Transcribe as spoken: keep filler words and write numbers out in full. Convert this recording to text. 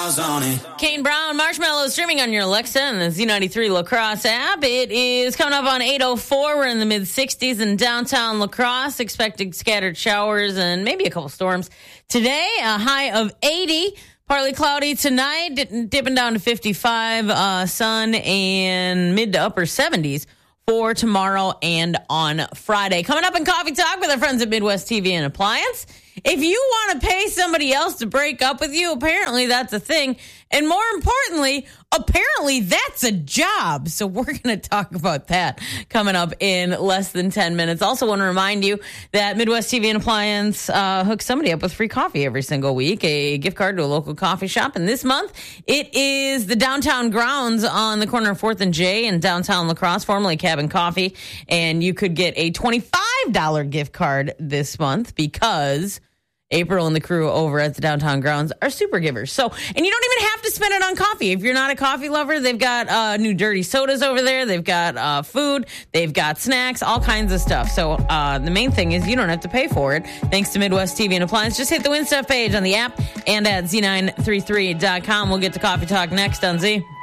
Kane Brown, Marshmallow, streaming on your Alexa and the Z ninety-three La Crosse app. It is coming up on eight oh four. We're in the mid-sixties in downtown La Crosse. Expected scattered showers and maybe a couple storms. Today, a high of eighty. Partly cloudy tonight, dipping down to fifty-five. Uh, sun and mid to upper seventies for tomorrow and on Friday. Coming up in Coffee Talk with our friends at Midwest T V and Appliance. If you want to pay somebody else to break up with you, apparently that's a thing. And more importantly, apparently that's a job. So we're going to talk about that coming up in less than ten minutes. Also want to remind you that Midwest T V and Appliance uh, hooks somebody up with free coffee every single week, a gift card to a local coffee shop. And this month, it is the downtown grounds on the corner of fourth and J in downtown La Crosse, formerly Cabin Coffee. And you could get a twenty-five dollars gift card this month because April and the crew over at the downtown grounds are super givers. So, and you don't even have to spend it on coffee. If you're not a coffee lover, they've got uh, new dirty sodas over there. They've got uh, food. They've got snacks, all kinds of stuff. So uh, the main thing is you don't have to pay for it. Thanks to Midwest T V and Appliance. Just hit the Win Stuff page on the app and at Z nine three three dot com. We'll get to Coffee Talk next on Z.